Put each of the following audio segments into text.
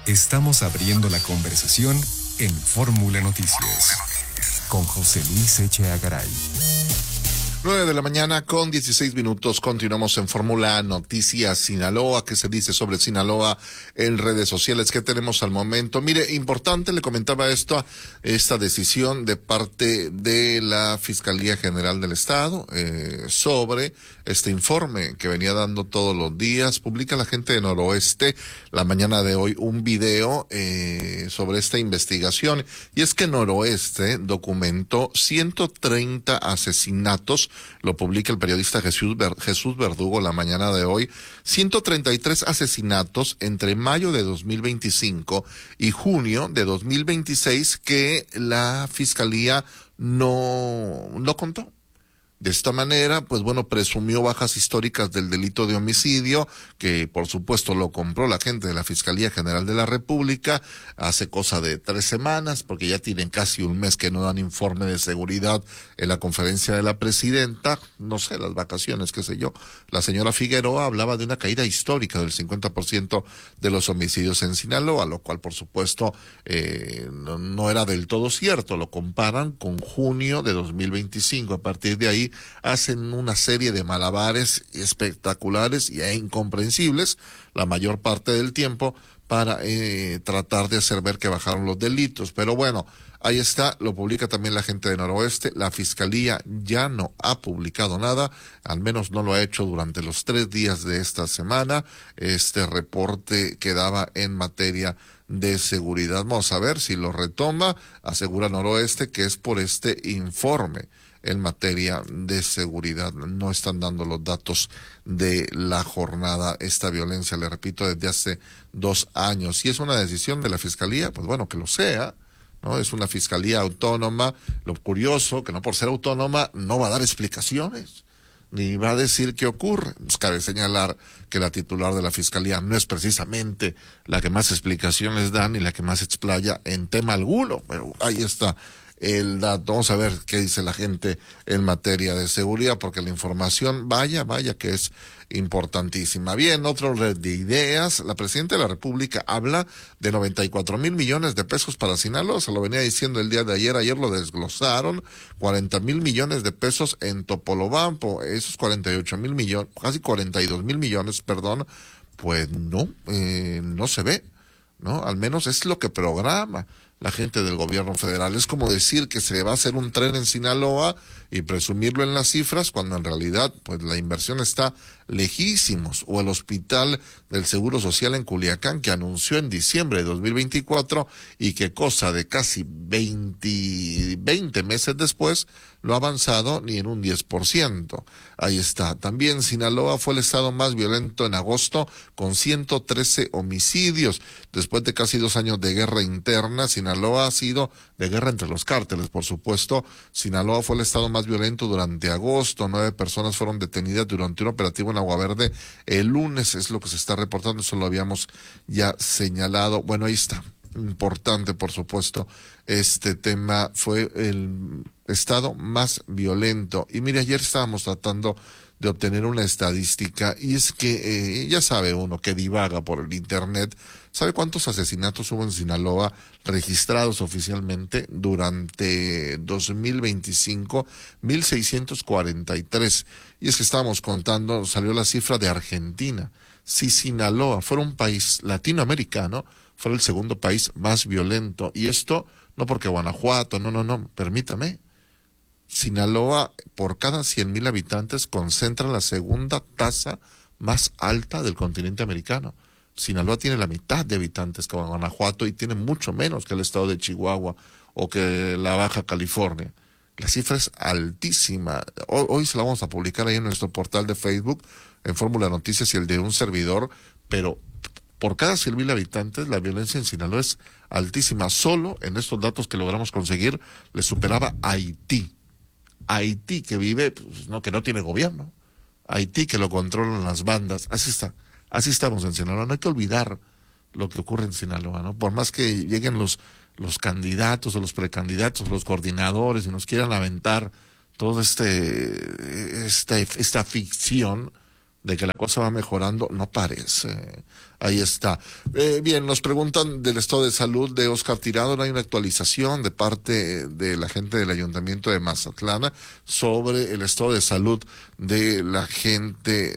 Estamos abriendo la conversación en Fórmula Noticias con José Luis Echeagaray. 9 de la mañana con 16 minutos. Continuamos en Fórmula Noticias Sinaloa. ¿Qué se dice sobre Sinaloa en redes sociales? ¿Qué tenemos al momento? Mire, importante, le comentaba esta decisión de parte de la Fiscalía General del Estado sobre este informe que venía dando todos los días. Publica la gente de Noroeste la mañana de hoy un video sobre esta investigación. Y es que Noroeste documentó 130 asesinatos. Lo publica el periodista Jesús Verdugo la mañana de hoy. 133 asesinatos entre mayo de 2025 y junio de 2026 que la Fiscalía no contó. De esta manera, pues bueno, presumió bajas históricas del delito de homicidio, que por supuesto lo compró la gente de la Fiscalía General de la República hace cosa de 3 semanas, porque ya tienen casi un mes que no dan informe de seguridad en la conferencia de la presidenta, no sé, las vacaciones, qué sé yo. La señora Figueroa hablaba de una caída histórica del 50% de los homicidios en Sinaloa, lo cual por supuesto no era del todo cierto. Lo comparan con junio de 2025. A partir de ahí hacen una serie de malabares espectaculares e incomprensibles la mayor parte del tiempo para tratar de hacer ver que bajaron los delitos. Pero bueno, ahí está, lo publica también la gente de Noroeste. La Fiscalía ya no ha publicado nada, al menos no lo ha hecho durante los 3 días de esta semana. Este reporte quedaba en materia de seguridad. Vamos a ver si lo retoma. Asegura Noroeste que es por este informe en materia de seguridad. No están dando los datos de la jornada. Esta violencia, le repito, desde hace 2 años. Si es una decisión de la Fiscalía, pues bueno, que lo sea, ¿no? Es una Fiscalía autónoma. Lo curioso, que no por ser autónoma, no va a dar explicaciones, ni va a decir qué ocurre. Pues cabe señalar que la titular de la Fiscalía no es precisamente la que más explicaciones da, ni la que más explaya en tema alguno, pero ahí está el dato. Vamos a ver qué dice la gente en materia de seguridad, porque la información, vaya que es importantísima. Bien, otro red de ideas. La presidenta de la República habla de 94,000 millones de pesos para Sinaloa. Se lo venía diciendo el día de ayer lo desglosaron. 40,000 millones de pesos en Topolobampo. Esos 48,000 millones, casi 42,000 millones, perdón, pues no se ve, ¿no? Al menos es lo que programa la gente del gobierno federal. Es como decir que se va a hacer un tren en Sinaloa y presumirlo en las cifras, cuando en realidad pues la inversión está lejísimos. O el Hospital del Seguro Social en Culiacán, que anunció en diciembre de 2024 y que cosa de casi 20 meses después no ha avanzado ni en un 10%. Ahí está. También Sinaloa fue el estado más violento en agosto, con 113 homicidios. Después de casi 2 años de guerra interna, Sinaloa ha sido de guerra entre los cárteles, por supuesto. Sinaloa fue el estado más violento durante agosto. 9 personas fueron detenidas durante un operativo en Agua Verde el lunes, es lo que se está reportando, eso lo habíamos ya señalado. Bueno, ahí está. Importante, por supuesto, este tema. Fue el estado más violento. Y mire, ayer estábamos tratando de obtener una estadística, y es que ya sabe uno que divaga por el internet. ¿Sabe cuántos asesinatos hubo en Sinaloa registrados oficialmente durante 2025? 1,643. Y es que estábamos contando, salió la cifra de Argentina. Si Sinaloa fuera un país latinoamericano, fuera el segundo país más violento. Y esto no porque Guanajuato, no, permítame. Sinaloa, por cada 100,000 habitantes, concentra la segunda tasa más alta del continente americano. Sinaloa tiene la mitad de habitantes que Guanajuato y tiene mucho menos que el estado de Chihuahua o que la Baja California. La cifra es altísima. Hoy se la vamos a publicar ahí en nuestro portal de Facebook, en Fórmula Noticias y el de un servidor, pero por cada 100,000 habitantes la violencia en Sinaloa es altísima. Solo en estos datos que logramos conseguir le superaba a Haití. Haití, que vive, pues, que no tiene gobierno. Haití, que lo controlan las bandas. Así está. Así estamos en Sinaloa. No hay que olvidar lo que ocurre en Sinaloa, ¿no? Por más que lleguen los candidatos o los precandidatos, los coordinadores, y nos quieran aventar toda esta ficción de que la cosa va mejorando, no parece. Ahí está. Bien, nos preguntan del estado de salud de Óscar Tirado. No hay una actualización de parte de la gente del Ayuntamiento de Mazatlán sobre el estado de salud de la gente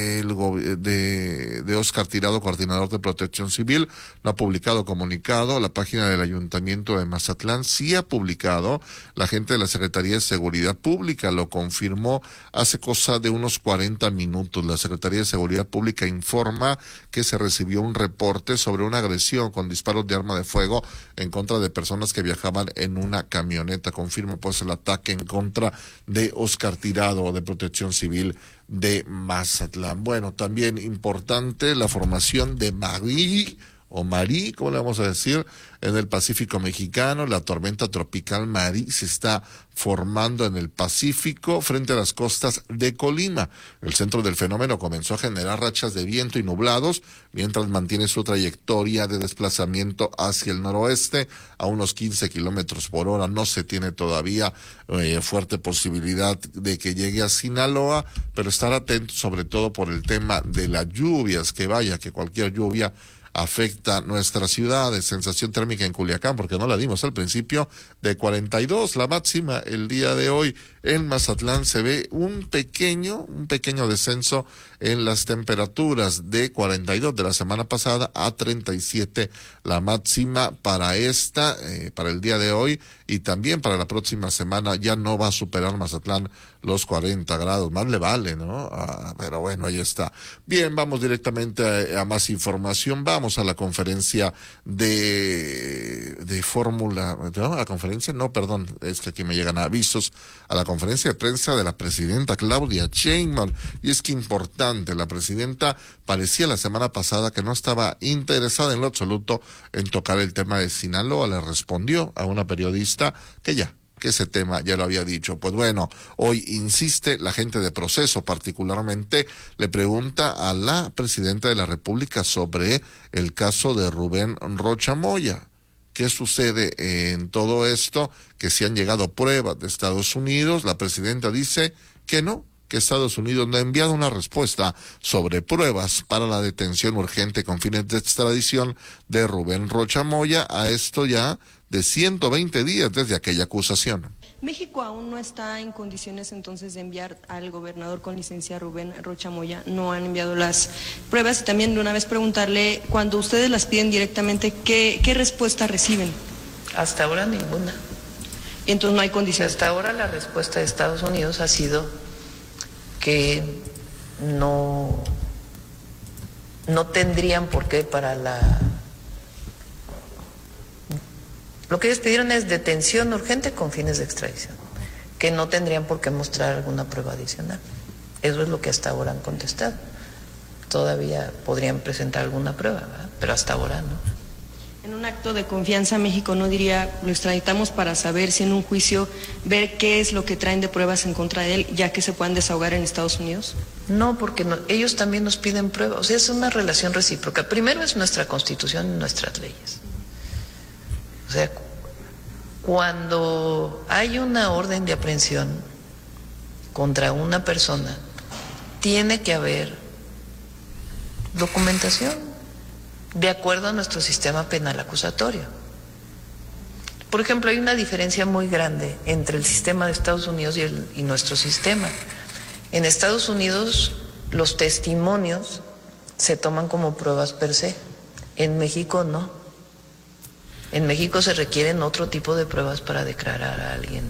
de Óscar Tirado, coordinador de Protección Civil. No ha publicado comunicado. La página del Ayuntamiento de Mazatlán sí ha publicado. La gente de la Secretaría de Seguridad Pública lo confirmó hace cosa de unos 40 minutos. La Secretaría de Seguridad Pública informa que se recibió un reporte sobre una agresión con disparos de arma de fuego en contra de personas que viajaban en una camioneta. Confirma pues el ataque en contra de Óscar Tirado, de Protección Civil de Mazatlán. Bueno, también importante la formación de Marie, ¿cómo le vamos a decir? En el Pacífico mexicano, la tormenta tropical Marie se está formando en el Pacífico frente a las costas de Colima. El centro del fenómeno comenzó a generar rachas de viento y nublados, mientras mantiene su trayectoria de desplazamiento hacia el noroeste a unos 15 kilómetros por hora. No se tiene todavía fuerte posibilidad de que llegue a Sinaloa, pero estar atento sobre todo por el tema de las lluvias, que cualquier lluvia afecta nuestra ciudad. De sensación térmica en Culiacán, porque no la dimos al principio, de 42 la máxima. El día de hoy en Mazatlán se ve un pequeño descenso en las temperaturas, de 42 de la semana pasada a 37 la máxima para para el día de hoy, y también para la próxima semana ya no va a superar Mazatlán los 40 grados, más le vale, ¿no? Pero bueno, ahí está. Bien, vamos directamente a más información. Vamos a la conferencia de Fórmula, ¿no? La conferencia, no, perdón, es que aquí me llegan avisos, a la conferencia de prensa de la presidenta Claudia Sheinbaum. Y es que importante, la presidenta parecía la semana pasada que no estaba interesada en lo absoluto en tocar el tema de Sinaloa. Le respondió a una periodista que ese tema ya lo había dicho. Pues bueno, hoy insiste la gente de Proceso, particularmente le pregunta a la presidenta de la República sobre el caso de Rubén Rocha Moya. ¿Qué sucede en todo esto? Que si han llegado pruebas de Estados Unidos. La presidenta dice que no, que Estados Unidos no ha enviado una respuesta sobre pruebas para la detención urgente con fines de extradición de Rubén Rocha Moya, a esto ya de 120 días desde aquella acusación. México aún no está en condiciones entonces de enviar al gobernador con licencia Rubén Rocha Moya. No han enviado las pruebas. Y también de una vez preguntarle, cuando ustedes las piden directamente, ¿qué respuesta reciben? Hasta ahora ninguna. Entonces no hay condiciones. Hasta ahora la respuesta de Estados Unidos ha sido que no tendrían por qué Lo que ellos pidieron es detención urgente con fines de extradición, que no tendrían por qué mostrar alguna prueba adicional. Eso es lo que hasta ahora han contestado. Todavía podrían presentar alguna prueba, ¿verdad? Pero hasta ahora no. En un acto de confianza, México no diría, lo extraditamos para saber si en un juicio, ver qué es lo que traen de pruebas en contra de él, ya que se puedan desahogar en Estados Unidos. No, porque ellos también nos piden pruebas. O sea, es una relación recíproca. Primero es nuestra Constitución y nuestras leyes. O sea, cuando hay una orden de aprehensión contra una persona, tiene que haber documentación de acuerdo a nuestro sistema penal acusatorio. Por ejemplo, hay una diferencia muy grande entre el sistema de Estados Unidos y nuestro sistema. En Estados Unidos los testimonios se toman como pruebas per se. En México no. En México se requieren otro tipo de pruebas para declarar a alguien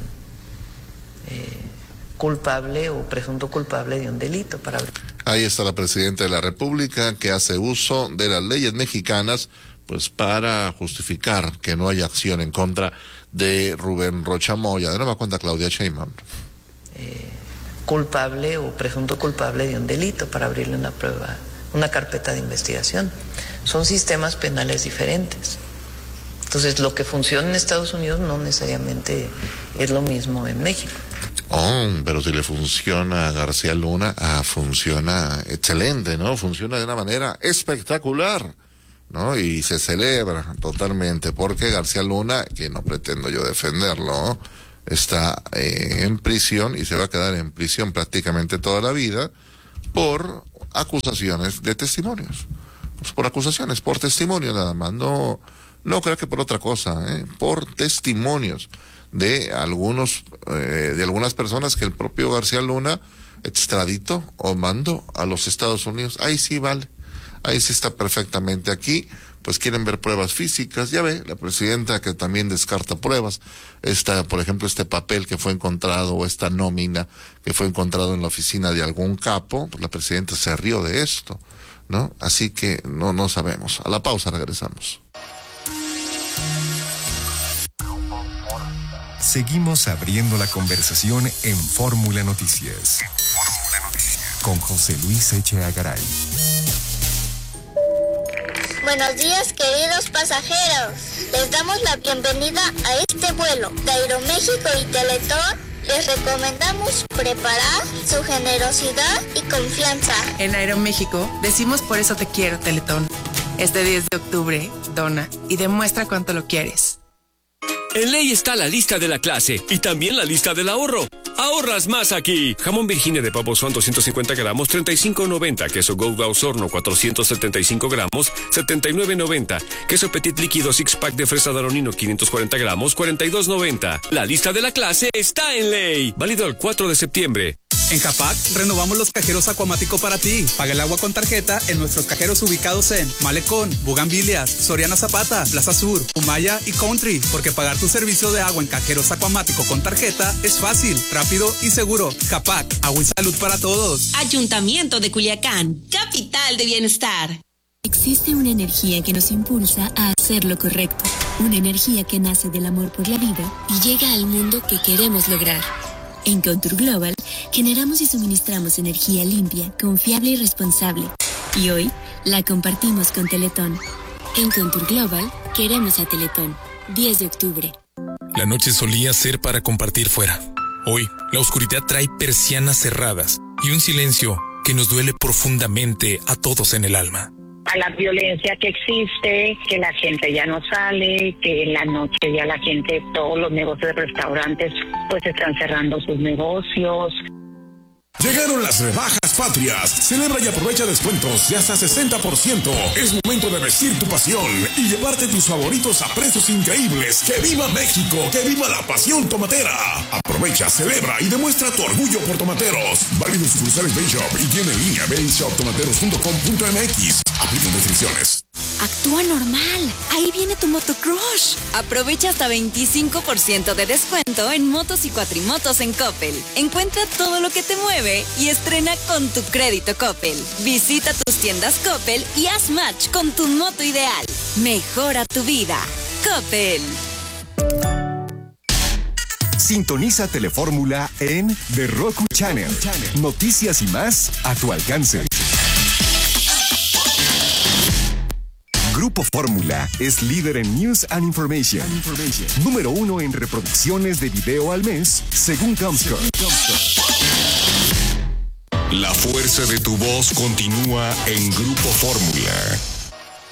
culpable o presunto culpable de un delito. Ahí está la presidenta de la República, que hace uso de las leyes mexicanas pues para justificar que no haya acción en contra de Rubén Rocha Moya. De nueva cuenta, Claudia Sheinbaum. Culpable o presunto culpable de un delito para abrirle una carpeta de investigación. Son sistemas penales diferentes. Entonces, lo que funciona en Estados Unidos no necesariamente es lo mismo en México. Pero si le funciona a García Luna, funciona excelente, ¿no? Funciona de una manera espectacular, ¿no? Y se celebra totalmente, porque García Luna, que no pretendo yo defenderlo, está en prisión y se va a quedar en prisión prácticamente toda la vida por acusaciones de testimonios. pues por acusaciones, por testimonio nada más, no creo que por otra cosa, por testimonios de algunas personas que el propio García Luna extraditó o mandó a los Estados Unidos. Ahí sí vale, ahí sí está perfectamente. Aquí pues quieren ver pruebas físicas. Ya ve, la presidenta que también descarta pruebas. Por ejemplo, este papel que fue encontrado o esta nómina que fue encontrado en la oficina de algún capo, pues la presidenta se rió de esto, ¿no? Así que no sabemos. A la pausa regresamos. Seguimos abriendo la conversación en Fórmula Noticias. Con José Luis Echeagaray. Garay. Buenos días, queridos pasajeros. Les damos la bienvenida a este vuelo de Aeroméxico y Teletón. Les recomendamos preparar su generosidad y confianza. En Aeroméxico decimos por eso te quiero, Teletón. Este 10 de octubre, dona y demuestra cuánto lo quieres. En Ley está la lista de la clase y también la lista del ahorro. ¡Ahorras más aquí! Jamón Virginia de Pavo Swan 250 gramos, $35.90. Queso Gouda Osorno 475 gramos, $79.90. Queso Petit líquido Six Pack de fresa Daronino 540 gramos, $42.90. La lista de la clase está en Ley. Válido el 4 de septiembre. En Japac renovamos los cajeros Acuamático para ti. Paga el agua con tarjeta en nuestros cajeros ubicados en Malecón, Bugambilias, Soriana Zapata, Plaza Sur, Humaya y Country. Porque pagar tu servicio de agua en cajeros Acuamático con tarjeta es fácil, rápido y seguro. Japac, agua y salud para todos. Ayuntamiento de Culiacán, capital de bienestar. Existe una energía que nos impulsa a hacer lo correcto. Una energía que nace del amor por la vida y llega al mundo que queremos lograr. En Contour Global, generamos y suministramos energía limpia, confiable y responsable. Y hoy, la compartimos con Teletón. En Contour Global, queremos a Teletón. 10 de octubre. La noche solía ser para compartir fuera. Hoy, la oscuridad trae persianas cerradas y un silencio que nos duele profundamente a todos en el alma. A la violencia que existe, que la gente ya no sale, que en la noche ya la gente, todos los negocios de restaurantes pues están cerrando sus negocios. Llegaron las rebajas patrias. Celebra y aprovecha descuentos de hasta 60%. Es momento de vestir tu pasión y llevarte tus favoritos a precios increíbles. ¡Que viva México! ¡Que viva la pasión tomatera! Aprovecha, celebra y demuestra tu orgullo por tomateros. Válido en sucursales Bay Shop y tiene en línea bayshoptomateros.com.mx. Aplican restricciones. Actúa normal. Ahí viene tu Motocrush. Aprovecha hasta 25% de descuento en motos y cuatrimotos en Coppel. Encuentra todo lo que te mueve y estrena con tu crédito Coppel. Visita tus tiendas Coppel y haz match con tu moto ideal. Mejora tu vida. Coppel. Sintoniza Telefórmula en The Roku Channel. Noticias y más a tu alcance. Grupo Fórmula es líder en News and Information. Número 1 en reproducciones de video al mes, según Comscore. La fuerza de tu voz continúa en Grupo Fórmula.